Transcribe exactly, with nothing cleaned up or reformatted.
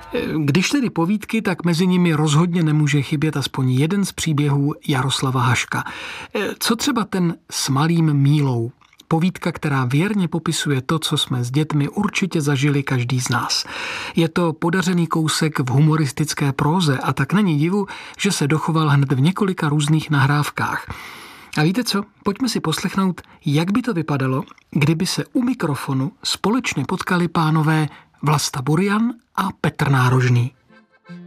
Když tedy povídky, tak mezi nimi rozhodně nemůže chybět aspoň jeden z příběhů Jaroslava Haška. Co třeba ten S malým Mílou? Povídka, která věrně popisuje to, co jsme s dětmi určitě zažili každý z nás. Je to podařený kousek v humoristické próze a tak není divu, že se dochoval hned v několika různých nahrávkách. A víte co? Pojďme si poslechnout, jak by to vypadalo, kdyby se u mikrofonu společně potkali pánové Vlasta Burian a Petr Nárožný.